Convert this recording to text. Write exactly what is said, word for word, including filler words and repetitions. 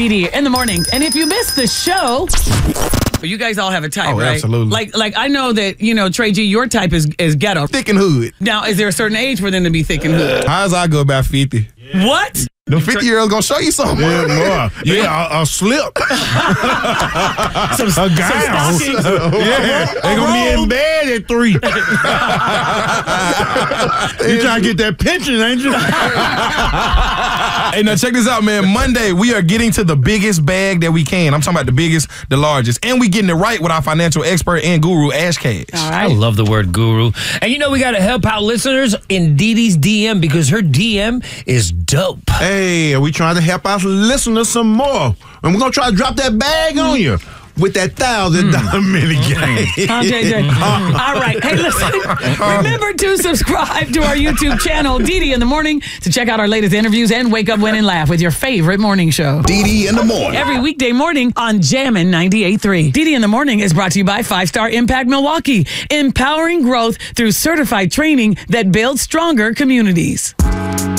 Dee in the morning. And if you missed the show, you guys all have a type, oh, right? Absolutely. Like, like I know that, you know, Trey G, your type is, is ghetto. Thick and hood. Now, is there a certain age for them to be thick and hood? How's I go about fifty? Yeah. What? The fifty-year-old's gonna show you something. Yeah, more. Yeah, a, a slip. some, a gown. Some yeah, they gonna be in bed at three. You trying to get that pension, ain't you? Hey, now check this out, man. Monday, we are getting to the biggest bag that we can. I'm talking about the biggest, the largest. And we getting it right with our financial expert and guru, Ash Cash. All right. I love the word guru. And you know we got to help out listeners in Dee Dee's D M because her D M is dope. Hey, we trying to help our listeners some more. And we're going to try to drop that bag on you with that thousand dollar mm. mini game. Huh, J J? All right. Hey, listen. Remember to subscribe to our YouTube channel, Dee Dee in the Morning, to check out our latest interviews and wake up, win, and laugh with your favorite morning show. Dee Dee in the Morning. Every weekday morning on Jammin' ninety-eight point three. Dee Dee in the Morning is brought to you by Five Star Impact Milwaukee, empowering growth through certified training that builds stronger communities.